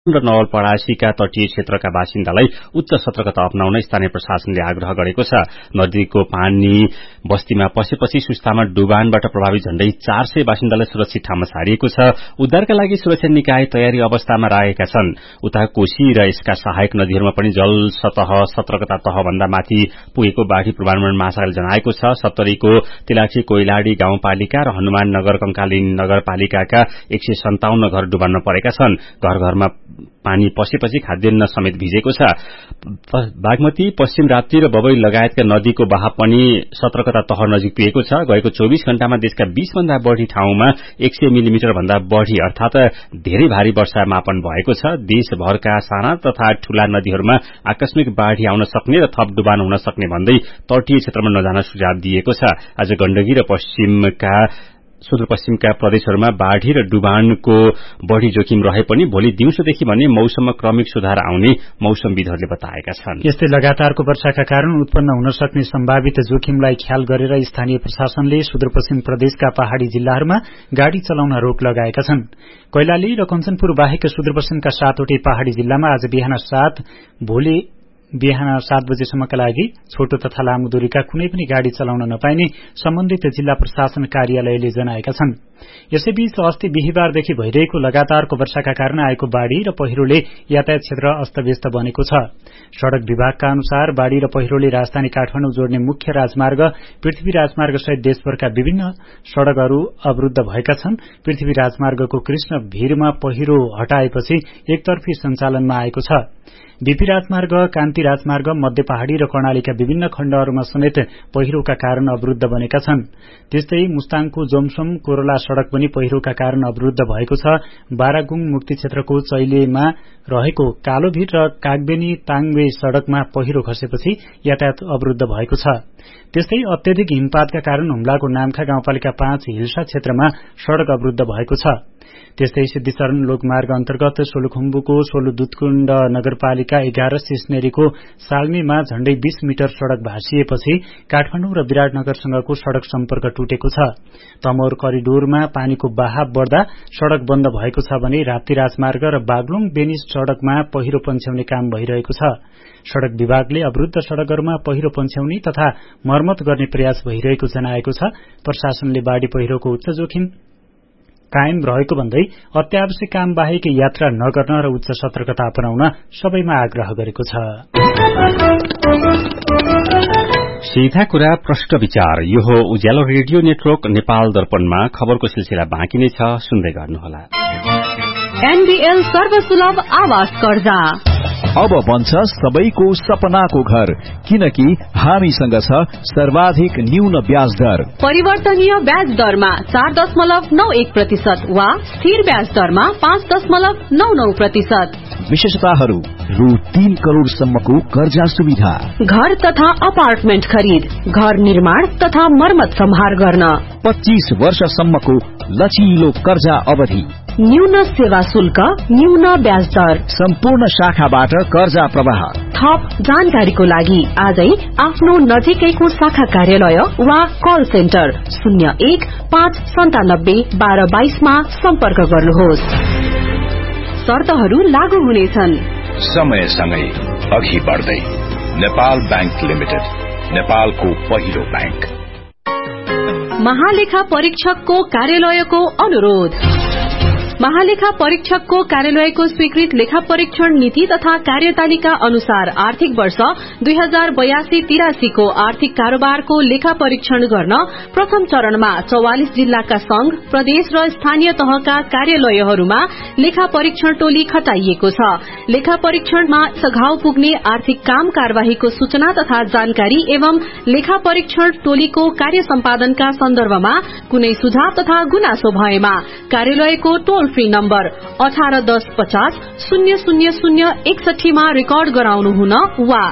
र नवलपरासीका तटीय क्षेत्रका बासिन्दालाई उच्च सतर्कता अपनाउन स्थानीय प्रशासनले आग्रह गरेको छ। नदीको पानी बस्तीमा पसेपछि सुस्तामा डुबानबाट प्रभावित झण्डै 400 बासिन्दालाई सुरक्षित ठाउँमा छारिएको छ। उद्धारका लागि सुरक्षा निकाय तयारी अवस्थामा रहेका छन्। उता कोशी र यसका सहायक नदीहरूमा पनि जल सतह सतर्कता तहभन्दा माथि पुगेको बाढी पूर्वानुमान महाशाखाले जनाएको छ। सप्तरीको तिलाठी कोइलाडी गाउँपालिका र हनुमान नगर कंकाली नगरपालिकाका 157 घर डुबानमा परेका छन्। घर घरमा पानी पसेपछि खाद्यान्न समेत भिजेको छ। बागमती, पश्चिम राप्ती र बबई लगायतका नदीको बहाव पनि सतर्कता तह नजिक पुगेको छ। गएको 24 घण्टामा देशका 20 भन्दा बढ़ी ठाउँमा 100 मिलिमिटर भन्दा बढ़ी अर्थात धेरै भारी वर्षा मापन भएको छ। देशभरका साना तथा ठूला नदीहरूमा आकस्मिक बाढ़ी आउन सक्ने र थप डुबान हुन सक्ने भन्दै तटीय क्षेत्रमा नजान सुझाव दिएको छ। आज गण्डकी र सुदूरपश्चिमका प्रदेशहरूमा बाढ़ी र डुबानको बढ़ी जोखिम रहे पनि भोलि दिउँसोदेखि भने मौसममा क्रमिक सुधार आउने मौसमविदहरूले बताएका छन्। यस्तै लगातारको वर्षाका कारण उत्पन्न हुन सक्ने सम्भावित जोखिमलाई ख्याल गरेर स्थानीय प्रशासनले सुदूरपश्चिम प्रदेशका पहाड़ी जिल्लाहरूमा गाड़ी चलाउन रोक लगाएका छन्। कैलाली र कञ्चनपुर बाहेक सुदूरपश्चिमका 7वटै पहाड़ी जिल्लामा आज बिहान 7 भोलि बिहान 7 बजेसम्मका लागि छोटो तथा लामो दूरीका कुनै पनि गाड़ी चलाउन नपाइने सम्बन्धित जिल्ला प्रशासन कार्यालयले जनाएका छन्। यसैबीच अस्ति बिहिबारदेखि भइरहेको लगातारको वर्षाका कारण आएको बाढ़ी र पहिरोले यातायात क्षेत्र अस्तव्यस्त बनेको छ। सड़क विभागका अनुसार बाढ़ी र पहिरोले राजधानी काठमाडौँ जोड्ने मुख्य राजमार्ग पृथ्वी राजमार्ग सहित देशभरका विभिन्न सड़कहरू अवरूद्ध भएका छन्। पृथ्वी राजमार्गको कृष्ण भीरमा पहिरो हटाएपछि एकतर्फी सञ्चालनमा आएको छ। बीपी राजमार्ग, कान्ति राजमार्ग, मध्य पहाड़ी र कर्णालीका विभिन्न खण्डहरूमा समेत पहिरोका कारण अवरूद्ध बनेका छन्। त्यस्तै मुस्ताङको जोमसोम कोरोला सड़क पनि पहिरोका कारण अवरूद्ध भएको छ। बारागुङ मुक्ति क्षेत्रको चैलेमा रहेको कालोभिर र कागबेनी ताङबे सड़कमा पहिरो खसेपछि यातायात अवरूद्ध भएको छ। त्यस्तै अत्यधिक हिमपातका कारण हुम्लाको नामखा गाउँपालिका 5 हिल्सा क्षेत्रमा सड़क अवरूद्ध भएको छ। त्यस्तै सिद्धिचरण लोकमार्ग अन्तर्गत सोलुखुम्बुको सोलु दुधकुण्ड नगरपालिका 11 सिस्नेरीको साल्मीमा झण्डै 20 मिटर सड़क भाँसिएपछि काठमाडौँ र विराटनगरसँगको सड़क सम्पर्क टुटेको छ। तमोर करिडोरमा पानीको बहाव बढ्दा सड़क बन्द भएको छ भने राप्ती राजमार्ग र बागलुङ बेनिस सड़कमा पहिरो पन्छ्याउने काम भइरहेको छ। सड़क विभागले अवरूद्ध सड़कहरूमा पहिरो पन्छ्याउने तथा मर्मत गर्ने प्रयास भइरहेको जनाएको छ। प्रशासनले बाढ़ी पहिरोको उच्च जोखिम कायम रहेको भन्दै अत्यावश्यक काम बाहेक यात्रा नगर्न र उच्च सतर्कता अपनाउन सबैमा आग्रह गरेको छ। सीधा कुरा प्रश्न विचार यो हो उज्यालो रेडियो नेटवर्क नेपाल दर्पणमा खबरको सिलसिला बाँकी नै छ, सुन्दै गर्नुहोला। एनबीएल सर्वसुलभ आवास कर्जा अब बन्छ सबैको सपनाको घर, किनकि हामीसँग छ सर्वाधिक न्यून ब्याज दर। परिवर्तनीय ब्याज दरमा 4.91% वा स्थिर ब्याज दरमा 5.99%। विशेषताहरू रु 3 करोड़सम्मको कर्जा सुविधा, घर तथा अपार्टमेन्ट खरिद, घर निर्माण तथा मर्मत सम्हार गर्न 25 वर्षसम्मको लचिलो कर्जा अवधि, न्यून सेवा शुल्क, न्यून ब्याज दर, सम्पूर्ण शाखाबाट कर्जा प्रवाह। थप जानकारीको लागि आजै आफ्नो नजिकैको शाखा कार्यालय वा कल सेन्टर 01-597-1222 मा सम्पर्क गर्नुहोस्। शर्तहरू लागू हुनेछन्। समयसँगै अघि बढ्दै नेपाल बैंक लिमिटेड, नेपालको पहिलो बैंक। महालेखा परीक्षकको कार्यालयको अनुरोध। महालेखा परीक्षकको कार्यालयको स्वीकृत लेखा परीक्षण नीति तथा कार्यतालिका अनुसार आर्थिक वर्ष 2082-83 को आर्थिक कारोबारको लेखा परीक्षण गर्न प्रथम चरणमा 44 जिल्लाका संघ, प्रदेश र स्थानीय तहका कार्यालयहरूमा लेखा परीक्षण टोली खटाइएको छ। लेखा परीक्षणमा सघाउ पुग्ने आर्थिक काम कार्यवाहीको सूचना तथा जानकारी एवं लेखा परीक्षण टोलीको कार्य सम्पादनका सन्दर्भमा कुनै सुझाव तथा गुनासो भएमा कार्यालयको टोल फ्री नम्बर 1810500061 मा रेकर्ड गराउनु हुन वा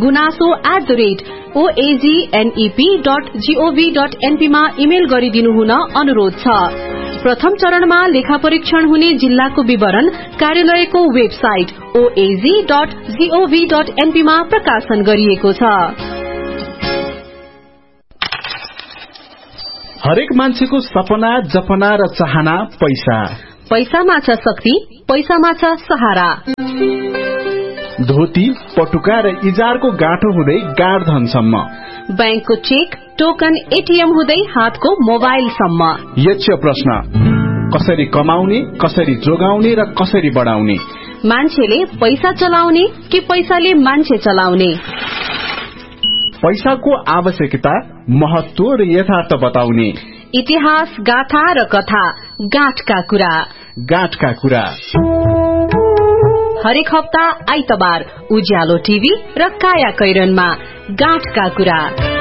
gunaso@oagnep.gov.np मा इमेल गरिदिनु हुन अनुरोध छ। प्रथम चरणमा लेखा परीक्षण हुने जिल्लाको विवरण कार्यालयको वेबसाइट oag.gov.np मा प्रकाशन गरिएको छ। हरेक मान्छेको सपना, जपना र चाहना पैसा। पैसामा छ शक्ति, पैसामा छ सहारा। धोती, पटुका र इजारको गाँठो हुँदै गाडधनसम्म, बैंकको चेक, टोकन, एटीएम हुँदै हातको मोबाइलसम्म। यक्ष प्रश्न, कसरी कमाउने, कसरी जोगाउने र कसरी बढाउने? मान्छेले पैसा चलाउने कि पैसाले मान्छे चलाउने? पैसाको आवश्यकता, महत्व र यथार्थ बताउने। इतिहास, गाथा र कथा, गाँठका कुरा। गाँठका कुरा हरेक हप्ता आइतबार उज्यालो टिभी र काया कैरनमा गाँठका कुरा।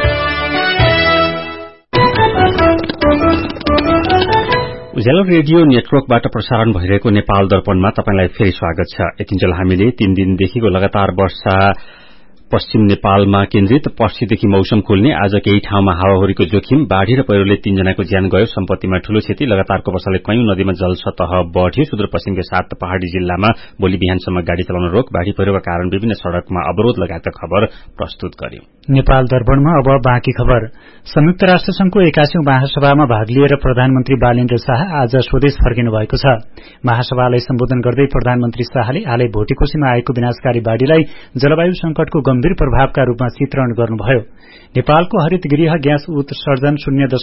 उज्यालो रेडियो नेटवर्कबाट प्रसारण भइरहेको नेपाल दर्पणमा तपाईंलाई फेरि स्वागत छ। यतिन्जेल हामीले 3 दिनदेखिको लगातार वर्षा पश्चिम नेपालमा केन्द्रित पर्सिदेखि मौसम खुल्ने, आज केही ठाउँमा हावाहुरीको जोखिम, बाढ़ी र पहिरोले 3 जनाको ज्यान गयो, सम्पत्तिमा ठूलो क्षति, लगातारको वर्षाले कैयौं नदीमा जलसतह बढ्यो, सुदूरपश्चिमका 7 पहाड़ी जिल्लामा भोलि बिहानसम्म गाड़ी चलाउन रोक, बाढ़ी पहिरोका कारण विभिन्न सड़कमा अवरोध लगायतका खबर प्रस्तुत गर्यो। नेपाल दर्पणमा अब बाँकी खबर। संयुक्त राष्ट्र संघको 81औं महासभामा भाग लिएर प्रधानमन्त्री बालेन्द्र शाह आज स्वदेश फर्किनु भएको छ। महासभालाई सम्बोधन गर्दै प्रधानमन्त्री शाहले हालै भोटेकोशीमा आएको विनाशकारी बाढ़ीलाई जलवायु संकटको गम्भीर प्रभावका रूपमा चित्रण गर्नुभयो। नेपालको हरित गृह ग्यास उत्सर्जन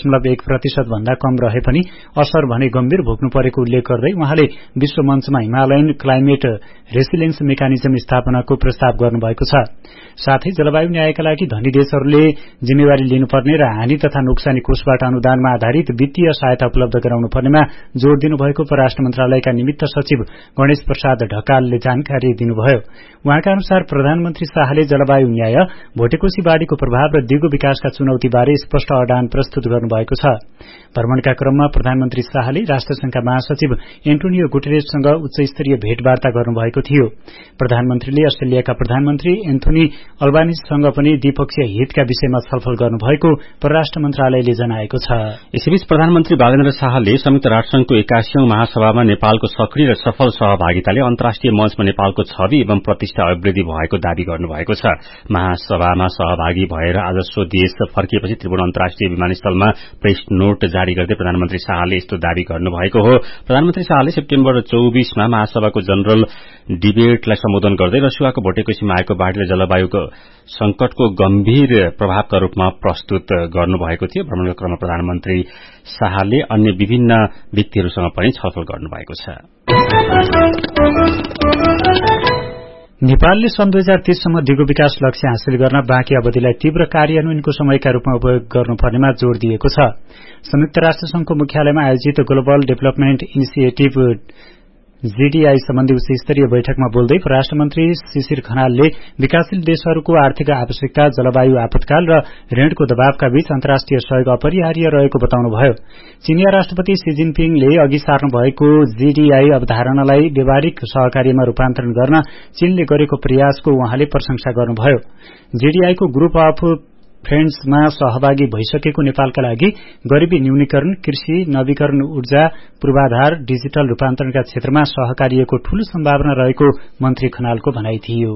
0.1% भन्दा कम रहे पनि असर भने गम्भीर भोग्नु परेको उल्लेख गर्दै उहाँले विश्व मञ्चमा हिमालयन क्लाइमेट रेसिलियन्स मेकानिजम स्थापनाको प्रस्ताव गर्नुभएको छ। साथै जलवायु न्यायका लागि धनी देशहरूले जिम्मेवारी लिनुपर्ने र हानि तथा नोक्सानी कोषबाट अनुदानमा आधारित वित्तीय सहायता उपलब्ध गराउनु पर्नेमा जोड़ दिनुभएको परराष्ट्र मन्त्रालयका निमित्त सचिव गणेश प्रसाद ढकालले जानकारी दिनुभयो। उहाँका अनुसार प्रधानमन्त्री शाहले जलवायु न्याय, भोटेकोशी बाढ़ीको प्रभाव र दिगो विकासका चुनौतीबारे स्पष्ट अडान प्रस्तुत गर्नुभएको छ। भ्रमणका क्रममा प्रधानमन्त्री शाहले राष्ट्रसंघका महासचिव एन्टोनियो गुटेरेससँग उच्चस्तरीय भेटवार्ता गर्नुभएको थियो। प्रधानमन्त्रीले अस्ट्रेलियाका प्रधानमन्त्री एन्थोनी अल्बानीसँग पनि द्विपक्षीय हितका विषयमा छलफल गर्नुभएको परराष्ट्र मन्त्रालयले जनाएको छ। यसैबीच प्रधानमन्त्री बालेन्द्र शाहले संयुक्त राष्ट्रसंघको 81औं महासभामा नेपालको सक्रिय र सफल सहभागिताले अन्तर्राष्ट्रिय मञ्चमा नेपालको छवि एवं प्रतिष्ठा अभिवृद्धि भएको दावी गर्नुभएको छ। महासभामा सहभागी भएर आज स्वदेश फर्किएपछि त्रिभुवन अन्तर्राष्ट्रिय विमानस्थलमा प्रेस नोट जारी गर्दै प्रधानमन्त्री शाहले यस्तो दावी गर्नुभएको हो। प्रधानमन्त्री शाहले सेप्टेम्बर 24 मा महासभाको जनरल डिबेटलाई सम्बोधन गर्दै रसुवाको भोटेकोशीमा आएको बाढ़ी र जलवायुको संकटको गम्भीर प्रभावका रूपमा प्रस्तुत गर्नुभएको थियो। भ्रमणको क्रममा प्रधानमन्त्री शाहले अन्य विभिन्न व्यक्तिहरूसँग पनि छलफल गर्नुभएको छ। नेपालले सन् 2030 सम्म दिगो विकास लक्ष्य हासिल गर्न बाँकी अवधिलाई तीव्र कार्यान्वयनको समयका रूपमा उपयोग गर्नुपर्नेमा जोड़ दिएको छ। संयुक्त राष्ट्र संघको मुख्यालयमा आयोजित ग्लोबल डेभलपमेन्ट इनिसिएटिभ जीडीआई सम्बन्धी उच्च स्तरीय बैठकमा बोल्दै परराष्ट्र मन्त्री शिशिर खनालले विकासशील देशहरूको आर्थिक आवश्यकता, जलवायु आपतकाल र ऋणको दबावका बीच अन्तर्राष्ट्रिय सहयोग अपरिहार्य रहेको बताउनुभयो। चीनिया राष्ट्रपति शी जिनपिङले अघि सार्नु भएको जीडीआई अवधारणालाई व्यावहारिक सहकार्यमा रूपान्तरण गर्न चीनले गरेको प्रयासको उहाँले प्रशंसा गर्नुभयो। जीडीआईको ग्रुप अफ फ्रेन्ड्समा सहभागी भइसकेको नेपालका लागि गरीबी न्यूनीकरण, कृषि, नवीकरण ऊर्जा, पूर्वाधार, डिजिटल रूपान्तरणका क्षेत्रमा सहकार्यको ठूलो सम्भावना रहेको मन्त्री खनालको भनाइ थियो।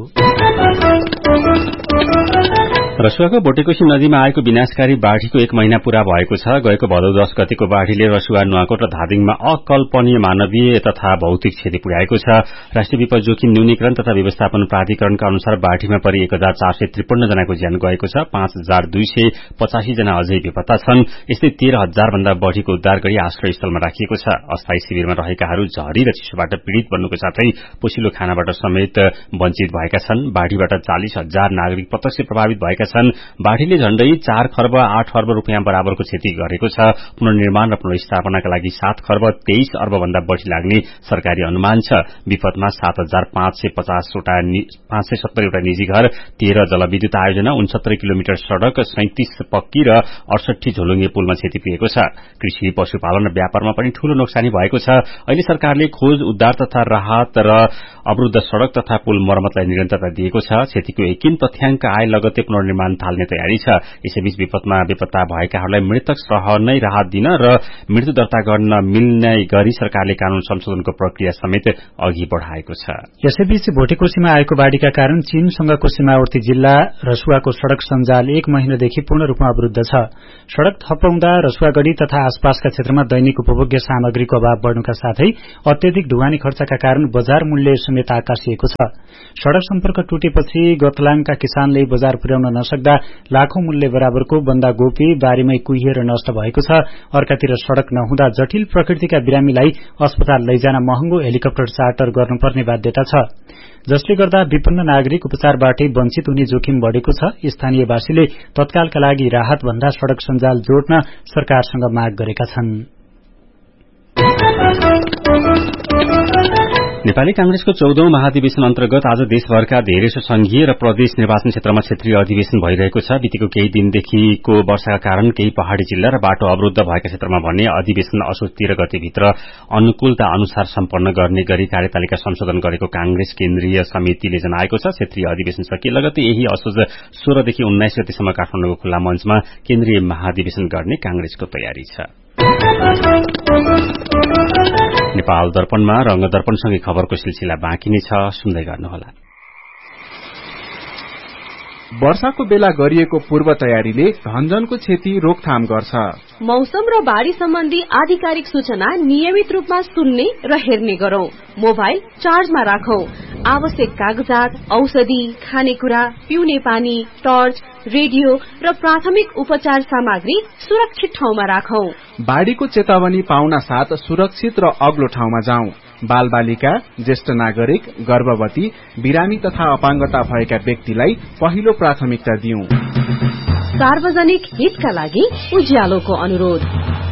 रसुवाको भोटेकोशी नदीमा आएको विनाशकारी बाढ़ीको 1 महिना पूरा भएको छ। गएको भदौ 10 गतेको बाढ़ीले रसुवा, नुवाकोट र धादिङमा अकल्पनीय मानवीय तथा भौतिक क्षति पुर्याएको छ। राष्ट्रिय विपद जोखिम न्यूनीकरण तथा व्यवस्थापन प्राधिकरणका अनुसार बाढ़ीमा परि 1453 जनाको ज्यान गएको छ। 5285 जना अझै बेपत्ता छन्। यस्तै 13,000 भन्दा बढ़ीको उद्धार गरी आश्रयस्थलमा राखिएको छ। अस्थायी शिविरमा रहेकाहरू झरी र चिसोबाट पीड़ित बन्नुको साथै पोषिलो खानाबाट समेत वञ्चित भएका छन्। बाढ़ीबाट 40,000 नागरिक प्रत्यक्ष प्रभावित भएका छन्। बाढ़ीले झण्डै 4 खर्ब 8 अर्ब रूपियाँ बराबरको क्षति गरेको छ। पुनर्निर्माण र पुनर्स्थापनाका लागि 7 खर्ब 23 अर्ब भन्दा बढ़ी लाग्ने सरकारी अनुमान छ। विपदमा 7,570 वटा निजी घर, 13 जलविद्युत आयोजना, 69 किलोमिटर सड़क, 37 पक्की र 68 झोलुङ्गे पुलमा क्षति पुगेको छ। कृषि, पशुपालन र व्यापारमा पनि ठूलो नोक्सानी भएको छ। अहिले सरकारले खोज, उद्धार तथा राहत र अवरुद्ध सड़क तथा पुल मरम्मतलाई निरन्तरता दिएको छ। क्षतिको यकिन तथ्याङ्क आए लगतै पुनर्निर्माण निर्माण थाल्ने तयारी छ। यसैबीच विपदमा बेपत्ता भएकाहरूलाई मृतक सह नै राहत दिन र मृत्यु दर्ता गर्न मिल्ने गरी सरकारले कानून संशोधनको प्रक्रिया समेत अघि बढ़ाएको छ। यसैबीच भोटेकोशीमा आएको बाढ़ीका कारण चीनसँगको सीमावर्ती जिल्ला रसुवाको सड़क सञ्जाल 1 महिनादेखि पूर्ण रूपमा अवरुद्ध छ। सड़क थपाउँदा रसुवागढ़ी तथा आसपासका क्षेत्रमा दैनिक उपभोग्य सामग्रीको अभाव बढ़नुका साथै अत्यधिक ढुवानी खर्चका कारण बजार मूल्य समेत आकाशिएको छ। सड़क सम्पर्क टुटेपछि गतलाङका किसानले बजार पुर्याउन नसक्दा लाखौं मूल्य बराबरको बन्दा गोपी बारीमै कुहिएर नष्ट भएको छ। अर्कातिर सड़क नहुँदा जटिल प्रकृतिका बिरामीलाई अस्पताल लैजान महँगो हेलिकप्टर चार्टर गर्नुपर्ने बाध्यता छ, जसले गर्दा विपन्न नागरिक उपचारबाटै वञ्चित हुने जोखिम बढ़ेको छ। स्थानीयवासीले तत्कालका लागि राहत भन्दा सड़क सञ्जाल जोड्न सरकारसँग माग गरेका छन्। नेपाली कांग्रेसको 14औं महाधिवेशन अन्तर्गत आज देशभरका धेरैसो संघीय र प्रदेश निर्वाचन क्षेत्रमा क्षेत्रीय अधिवेशन भइरहेको छ। बितेको केही दिनदेखिको वर्षाका कारण केही पहाड़ी जिल्ला र बाटो अवरुद्ध भएका क्षेत्रमा भने अधिवेशन असोज 13 गतेभित्र अनुकूलता अनुसार सम्पन्न गर्ने गरी कार्यतालिका संशोधन गरेको कांग्रेस केन्द्रीय समितिले जनाएको छ। क्षेत्रीय अधिवेशन सकिए लगतै यही असोज 16 देखि 19 गतेसम्म काठमाडौँको खुल्ला मञ्चमा केन्द्रीय महाधिवेशन गर्ने कांग्रेसको तयारी छ। नेपाल दर्पणमा रंग दर्पणसँगै खबरको सिलसिला बाँकी नै छ, सुन्दै गर्नुहोला। वर्षाको बेला गरिएको पूर्व तयारीले धनजनको क्षति रोकथाम गर्छ। मौसम र बाढ़ी सम्बन्धी आधिकारिक सूचना नियमित रूपमा सुन्ने र हेर्ने गरौं। मोबाइल चार्जमा राखौं। आवश्यक कागजात, औषधि, खानेकुरा, पिउने पानी, टर्च, रेडियो र प्राथमिक उपचार सामग्री सुरक्षित ठाउँमा राखौं। बाढ़ीको चेतावनी पाउन साथ सुरक्षित र अग्लो ठाउँमा जाउँ। बालबालिका, ज्येष्ठ नागरिक, गर्भवती, बिरामी तथा अपाङ्गता भएका व्यक्तिलाई पहिलो प्राथमिकता दिउँ। सार्वजनिक हितका लागि उज्यालोको अनुरोध।